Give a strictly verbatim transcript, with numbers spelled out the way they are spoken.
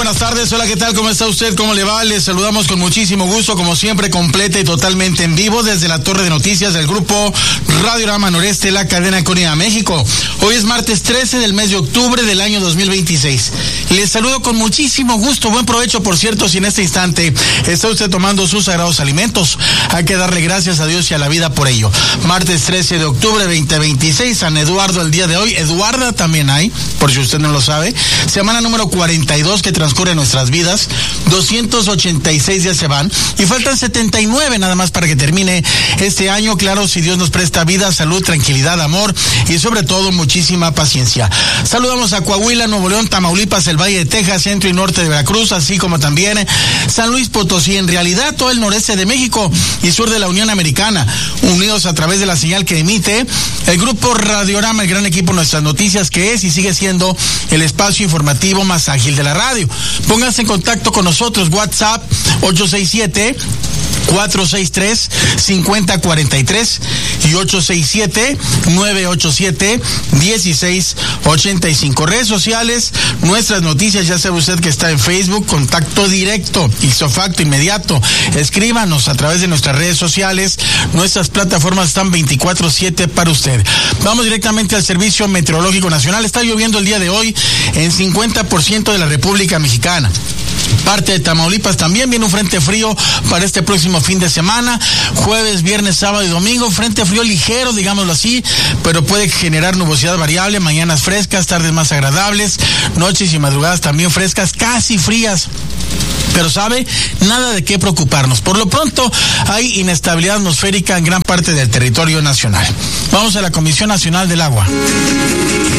buenas tardes. Hola, ¿qué tal? ¿Cómo está usted? ¿Cómo le va? Les saludamos con muchísimo gusto, como siempre, completa y totalmente en vivo desde la torre de noticias del grupo Radiorama Noreste, la cadena Conía México. Hoy es martes trece del mes de octubre del año dos mil veintiséis. Les saludo con muchísimo gusto. Buen provecho, por cierto, si en este instante está usted tomando sus sagrados alimentos. Hay que darle gracias a Dios y a la vida por ello. Martes trece de octubre veinte veintiséis, San Eduardo el día de hoy. Eduarda también hay, por si usted no lo sabe. Semana número cuarenta y dos que transcurre en nuestras vidas. doscientos ochenta y seis días se van y faltan setenta y nueve nada más para que termine este año. Claro, si Dios nos presta vida, salud, tranquilidad, amor y sobre todo muchísima paciencia. Saludamos a Coahuila, Nuevo León, Tamaulipas, el Valle de Texas, centro y norte de Veracruz, así como también San Luis Potosí, en realidad todo el noreste de México y sur de la Unión Americana, unidos a través de la señal que emite el grupo Radiorama, el gran equipo Nuestras Noticias, que es y sigue siendo el espacio informativo más ágil de la radio. Pónganse en contacto con nosotros, WhatsApp ocho seis siete, cuatro seis tres, cinco cero cuatro tres y ocho seis siete, nueve ocho siete, uno seis ocho cinco. Redes sociales, Nuestras Noticias, ya sabe usted que está en Facebook, contacto directo, ipso-facto, inmediato. Escríbanos a través de nuestras redes sociales, nuestras plataformas están veinticuatro siete para usted. Vamos directamente al Servicio Meteorológico Nacional. Está lloviendo el día de hoy en cincuenta por ciento de la República Mexicana. Parte de Tamaulipas también viene un frente frío para este próximo fin de semana, jueves, viernes, sábado y domingo. Frente frío ligero, digámoslo así, pero puede generar nubosidad variable, mañanas frescas, tardes más agradables, noches y madrugadas también frescas, casi frías. Pero sabe, nada de qué preocuparnos. Por lo pronto, hay inestabilidad atmosférica en gran parte del territorio nacional. Vamos a la Comisión Nacional del Agua.